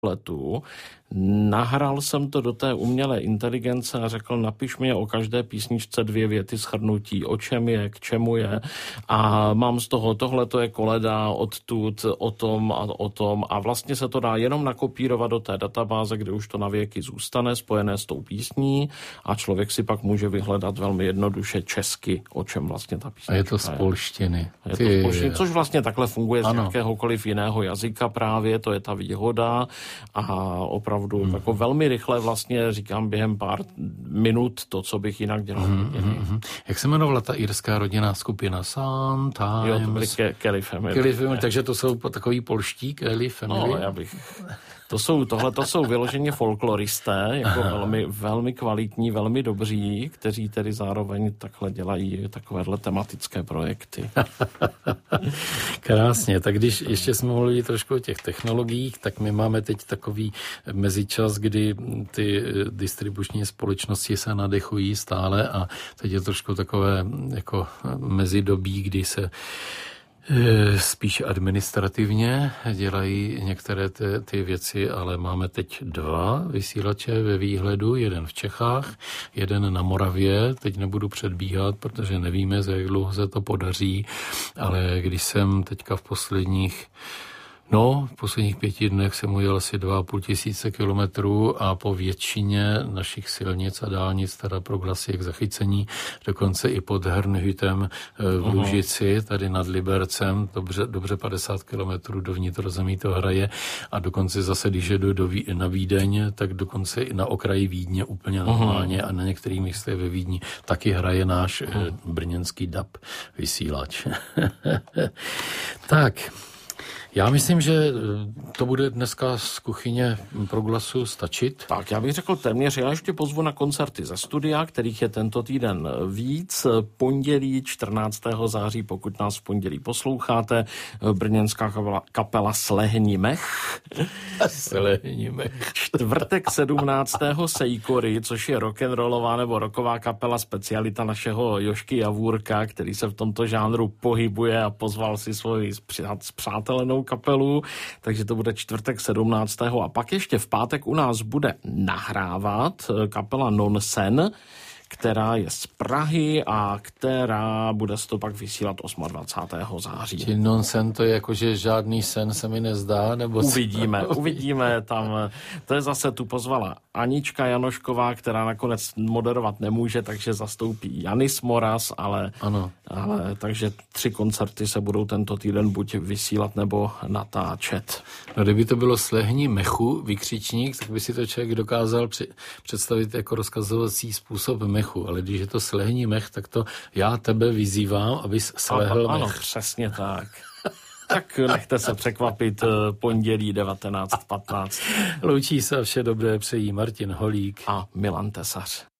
letu. Nahrál jsem to do té umělé inteligence a řekl, napiš mi o každé písničce 2 věty shrnutí, o čem je, k čemu je. A mám z toho, tohle to je koleda, odtud, o tom a vlastně se to dá jenom nakopírovat do té databáze, kde už to na věky zůstane, spojené s tou písní a člověk si pak může vyhledat velmi jednoduše česky, o čem vlastně ta písnička je. A je to z polštiny. Je to z polštiny, což vlastně takhle funguje z jakéhokoliv jiného jazyka právě, to je ta výhoda a opravdu jako velmi rychle vlastně říkám během pár minut to, co bych jinak dělal. Jak se jmenovala ta irská rodinná skupina? Sometimes. Jo, to byly Kelly Family. Kelly Family, takže to jsou takový polští Kelly Family? No, tohle jsou vyloženě folkloristé, jako velmi, velmi kvalitní, velmi dobří, kteří tedy zároveň takhle dělají takovéhle tematické projekty. Krásně, tak když ještě jsme mluvili trošku o těch technologiích, tak my máme teď takový mezičas, kdy ty distribuční společnosti se nadechují stále a teď je trošku takové jako mezidobí, kdy se spíš administrativně dělají některé ty věci, ale máme teď 2 vysílače ve výhledu, jeden v Čechách, jeden na Moravě, teď nebudu předbíhat, protože nevíme, za jak dlouho se to podaří, ale když jsem teďka v posledních 5 dnech jsem ujel asi 2,5 kilometrů a po většině našich silnic a dálnic, teda pro Glasy k zachycení, dokonce i pod Hernhütem v Lužici, tady nad Libercem, dobře 50 kilometrů do vnitrozemí to hraje a dokonce zase, když jedu na Vídeň, tak dokonce i na okraji Vídně úplně normálně a na některých místech ve Vídni taky hraje náš brněnský DAB vysílač. Tak, já myslím, že to bude dneska z kuchyně Proglasu stačit. Tak, já bych řekl téměř, já ještě pozvu na koncerty ze studia, kterých je tento týden víc. Pondělí 14. září, pokud nás v pondělí posloucháte, brněnská kapela Slehni mech. Čtvrtek 17. Sejkory, což je rock'n'rollová nebo rocková kapela, specialita našeho Jožky Javůrka, který se v tomto žánru pohybuje a pozval si svoji spřátelenou kapelu, takže to bude čtvrtek 17. A pak ještě v pátek u nás bude nahrávat kapela Nonsen, která je z Prahy a která bude se to pak vysílat 28. září. Či Nonsen to je jako, že žádný sen se mi nezdá? Nebo Uvidíme tam. To je zase, tu pozvala Anička Janošková, která nakonec moderovat nemůže, takže zastoupí Janis Moras, ale takže 3 koncerty se budou tento týden buď vysílat nebo natáčet. No, kdyby to bylo Slehni mechu, vykřičník, tak by si to člověk dokázal představit jako rozkazovací způsob mechu, ale když je to Slehni mech, tak to já tebe vyzývám, abys slehl mech. Ano, přesně tak. Tak nechte se překvapit pondělí 19:15. Loučí se a vše dobré přejí Martin Holík a Milan Tesař.